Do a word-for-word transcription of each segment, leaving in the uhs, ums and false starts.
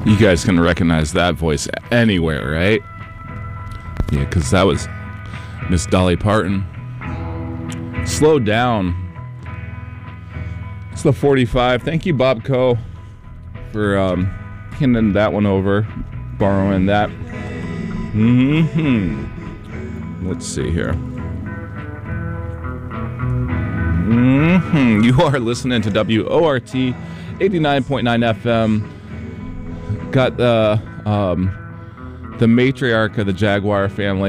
You guys can recognize that voice anywhere, right? Yeah, because that was Miss Dolly Parton. Slow down. It's the forty-five. Thank you, Bob Coe, for um, handing that one over, borrowing that. Mm-hmm. Let's see here. Mm-hmm. You are listening to W O R T eighty-nine point nine F M. Got the um, the matriarch of the Jaguar family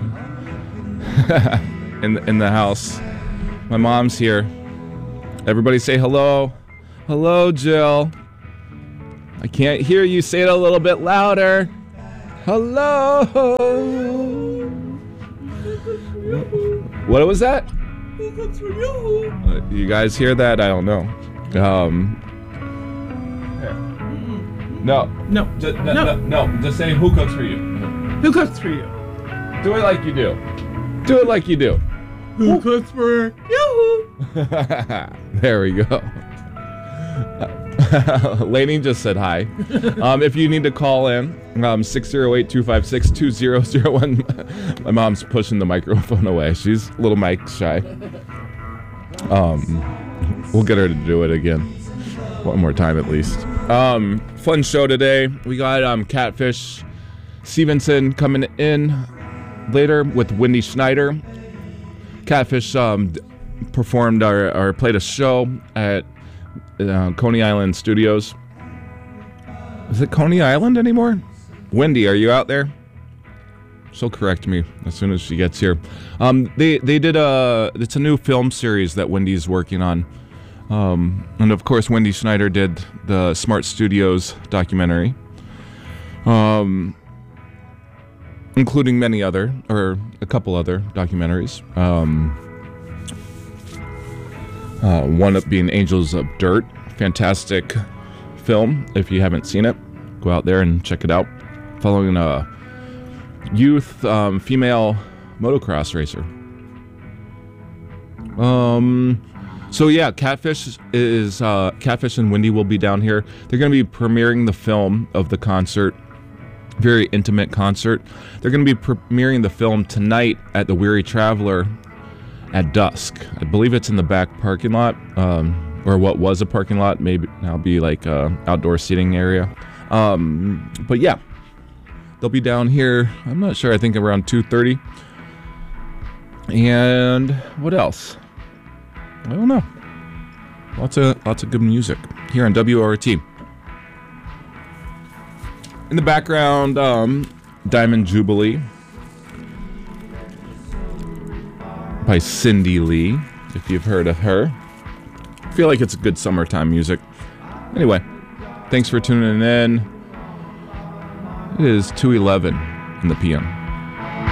in in the house. My mom's here. Everybody say hello. Hello, Jill. I can't hear you. Say it a little bit louder. Hello. What was that? You guys hear that? I don't know. Um, no. No. Just, no, no. No. Just say who cooks for you. Who cooks for you? Do it like you do. Do it like you do. Who cooks for you? There we go. Lainey just said hi. Um, if you need to call in, um, six oh eight, two five six, two oh oh one. My mom's pushing the microphone away. She's a little mic shy. Um, we'll get her to do it again. One more time at least. Um, fun show today. We got um, Catfish Stevenson coming in later with Wendy Schneider. Catfish um, performed our, or played a show at uh, Coney Island Studios. Is it Coney Island anymore? Wendy, are you out there? She'll correct me as soon as she gets here. Um, they they did a it's a new film series that Wendy's working on, um, and of course Wendy Schneider did the Smart Studios documentary, um, including many other or a couple other documentaries. Um, uh, one up being Angels of Dirt, fantastic film. If you haven't seen it, go out there and check it out. Following a youth um, female motocross racer. Um, so yeah, Catfish is uh, Catfish and Wendy will be down here. They're going to be premiering the film of the concert. Very intimate concert. They're going to be premiering the film tonight at the Weary Traveler at dusk. I believe it's in the back parking lot, um, or what was a parking lot, maybe now be like a outdoor seating area. Um, but yeah, they'll be down here. I'm not sure. I think around two thirty. And what else? I don't know. Lots of lots of good music here on W O R T. In the background, um, Diamond Jubilee by Cindy Lee, if you've heard of her. I feel like it's a good summertime music. Anyway, thanks for tuning in. It is two eleven in the P M